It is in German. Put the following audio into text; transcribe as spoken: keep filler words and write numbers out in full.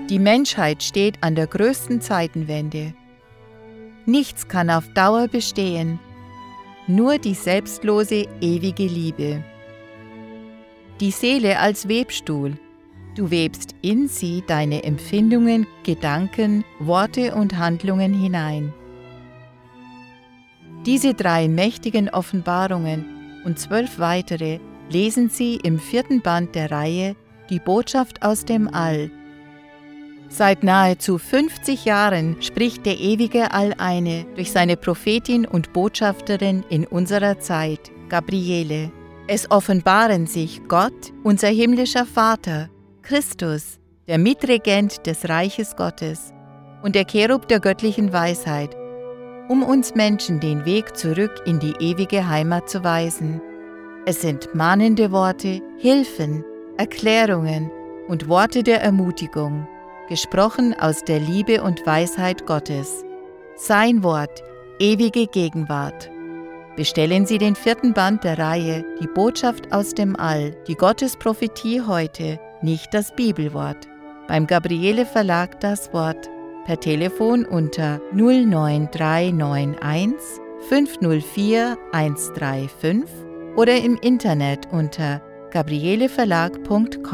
Die Menschheit steht an der größten Zeitenwende. Nichts kann auf Dauer bestehen, nur die selbstlose, ewige Liebe. Die Seele als Webstuhl. Du webst in sie deine Empfindungen, Gedanken, Worte und Handlungen hinein. Diese drei mächtigen Offenbarungen und zwölf weitere lesen Sie im vierten Band der Reihe Die Botschaft aus dem All. Seit nahezu fünfzig Jahren spricht der ewige All-Eine durch seine Prophetin und Botschafterin in unserer Zeit, Gabriele. Es offenbaren sich Gott, unser himmlischer Vater, Christus, der Mitregent des Reiches Gottes und der Cherub der göttlichen Weisheit, um uns Menschen den Weg zurück in die ewige Heimat zu weisen. Es sind mahnende Worte, Hilfen, Erklärungen und Worte der Ermutigung, gesprochen aus der Liebe und Weisheit Gottes. Sein Wort, ewige Gegenwart. Bestellen Sie den vierten Band der Reihe Die Botschaft aus dem All, die Gottesprophetie heute, nicht das Bibelwort. Beim Gabriele Verlag das Wort. Per Telefon unter null neun drei neun eins fünf null vier eins drei fünf oder im Internet unter gabriele verlag punkt com.